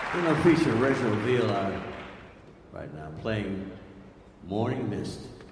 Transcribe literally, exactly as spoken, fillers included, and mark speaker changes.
Speaker 1: We're going to feature Reginald Villa right now playing Morning Mist.